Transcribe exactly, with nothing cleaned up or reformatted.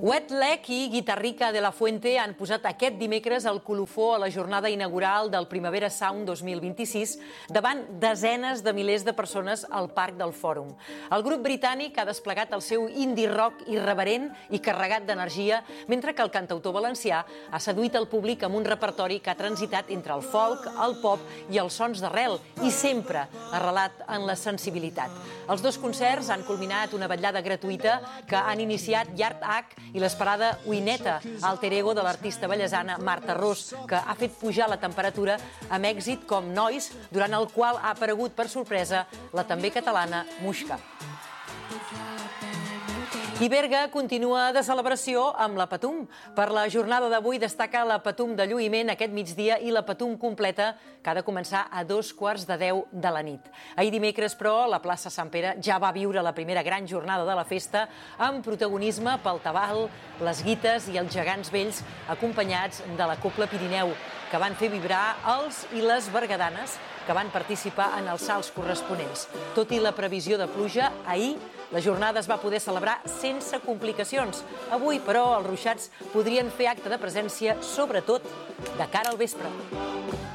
Wet Leg i Guitarrica de la Fuente han posat aquest dimecres el colofó a la jornada inaugural del Primavera Sound dos mil vint-i-sis davant desenes de milers de persones al Parc del Fòrum. El grup britànic ha desplegat el seu indie rock irreverent i carregat d'energia, mentre que el cantautor valencià ha seduït el públic amb un repertori que ha transitat entre el folk, el pop i els sons d'arrel, i sempre arrelat en la sensibilitat. Els dos concerts han culminat una vetllada gratuïta que han iniciat Yard Act i l'esperada Uineta, alter ego de l'artista ballesana Marta Ros, que ha fet pujar la temperatura amb èxit com Nois, durant el qual ha aparegut per sorpresa la també catalana Muixca. I Berga continua de celebració amb la Patum. Per la jornada d'avui destaca la Patum de lluïment aquest migdia i la Patum completa, que ha de començar a dos quarts de deu de la nit. Ahir dimecres, però, la plaça Sant Pere ja va viure la primera gran jornada de la festa amb protagonisme pel tabal, les guites i els gegants vells acompanyats de la Cobla Pirineu, que van fer vibrar els i les berguedanes que van participar en els salts corresponents. Tot i la previsió de pluja, ahir la jornada es va poder celebrar sense complicacions. Avui, però, els ruixats podrien fer acte de presència, sobretot de cara al vespre.